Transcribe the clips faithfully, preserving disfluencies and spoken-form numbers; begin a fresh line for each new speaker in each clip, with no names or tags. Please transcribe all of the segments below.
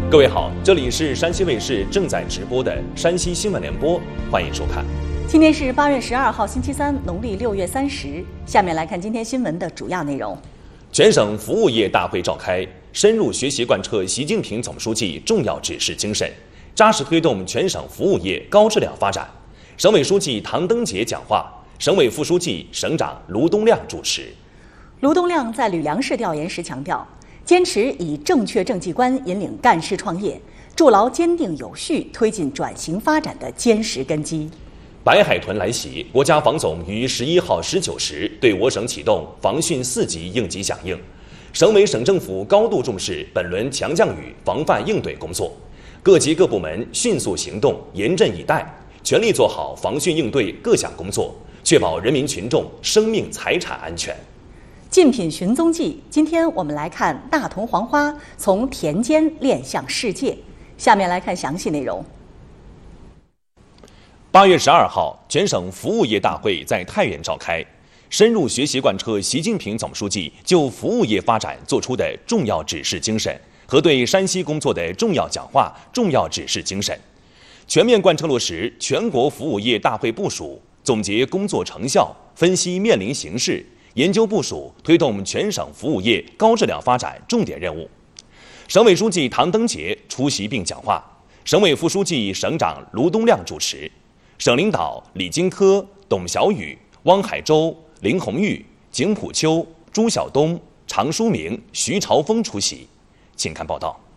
各位好，这里是山西卫视正在直播的山西新闻联播，欢迎收看。
今天是八月十二号，星期三，农历六月三十。下面来看今天新闻的主要内容。
全省服务业大会召开，深入学习贯彻习近平总书记重要指示精神，扎实推动全省服务业高质量发展。省委书记唐登杰讲话，省委副书记、省长卢东亮主持。
卢东亮在吕梁市调研时强调，坚持以正确政绩观引领干事创业，筑牢坚定有序推进转型发展的坚实根基。
白海豚来袭，国家防总于十一号十九时对我省启动防汛四级应急响应。省委省政府高度重视本轮强降雨防范应对工作，各级各部门迅速行动，严阵以待，全力做好防汛应对各项工作，确保人民群众生命财产安全。
竞品寻踪记，今天我们来看大同黄花从田间练向世界。下面来看详细内容。
八月十二号，全省服务业大会在太原召开，深入学习贯彻习近平总书记就服务业发展作出的重要指示精神和对山西工作的重要讲话、重要指示精神，全面贯彻落实全国服务业大会部署，总结工作成效，分析面临形势，研究部署推动全省服务业高质量发展重点任务。省委书记唐登杰出席并讲话，省委副书记、省长卢东亮主持，省领导李金科、董小雨、汪海洲、林红玉、景普秋、朱晓东、常书明、徐朝峰出席。请看报道。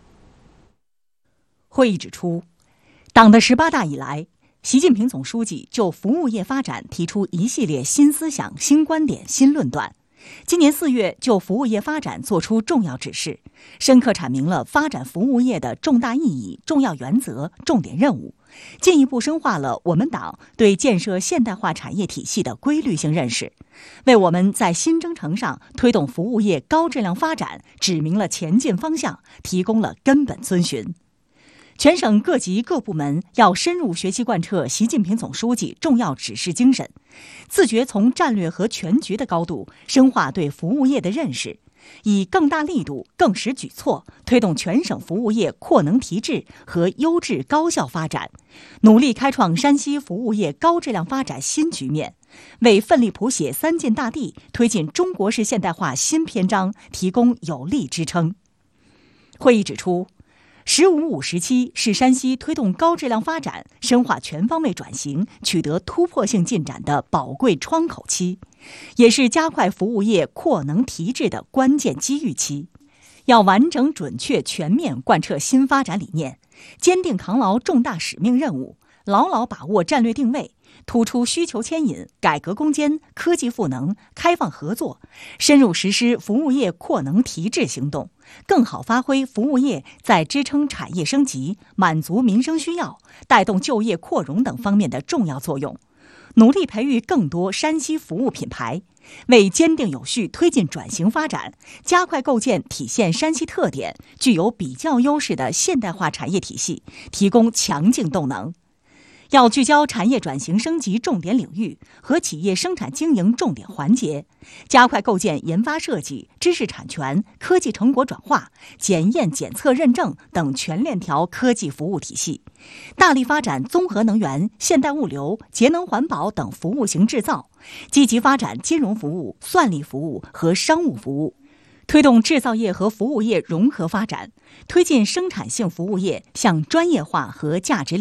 会议指出，党的十八大以来，习近平总书记就服务业发展提出一系列新思想、新观点、新论断。今年四月就服务业发展作出重要指示，深刻阐明了发展服务业的重大意义、重要原则、重点任务，进一步深化了我们党对建设现代化产业体系的规律性认识，为我们在新征程上推动服务业高质量发展指明了前进方向，提供了根本遵循。全省各级各部门要深入学习贯彻习近平总书记重要指示精神，自觉从战略和全局的高度深化对服务业的认识，以更大力度、更实举措推动全省服务业扩能提质和优质高效发展，努力开创山西服务业高质量发展新局面，为奋力谱写三晋大地、推进中国式现代化新篇章提供有力支撑。会议指出，十五五时期是山西推动高质量发展、深化全方位转型、取得突破性进展的宝贵窗口期，也是加快服务业扩能提质的关键机遇期。要完整、准确、全面贯彻新发展理念，坚定扛牢重大使命任务，牢牢把握战略定位，突出需求牵引、改革攻坚、科技赋能、开放合作，深入实施服务业扩能提质行动，更好发挥服务业在支撑产业升级、满足民生需要、带动就业扩容等方面的重要作用，努力培育更多山西服务品牌，为坚定有序推进转型发展，加快构建体现山西特点、具有比较优势的现代化产业体系提供强劲动能。要聚焦产业转型升级重点领域和企业生产经营重点环节，加快构建研发设计、知识产权、科技成果转化、检验检测认证等全链条科技服务体系，大力发展综合能源、现代物流、节能环保等服务型制造，积极发展金融服务、算力服务和商务服务，推动制造业和服务业融合发展，推进生产性服务业向专业化和价值